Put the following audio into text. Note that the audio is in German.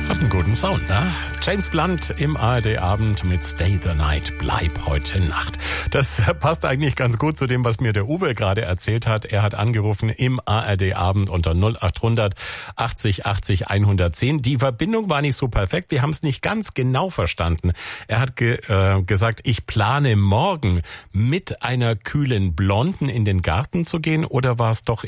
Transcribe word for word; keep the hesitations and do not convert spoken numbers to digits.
Hat einen guten Sound, ne? James Blunt im A R D-Abend mit Stay the Night, bleib heute Nacht. Das passt eigentlich ganz gut zu dem, was mir der Uwe gerade erzählt hat. Er hat angerufen im A R D-Abend unter null acht hundert achtzig achtzig hundertzehn. Die Verbindung war nicht so perfekt, wir haben es nicht ganz genau verstanden. Er hat ge, äh, gesagt, ich plane morgen mit einer kühlen Blonden in den Garten zu gehen, oder war es doch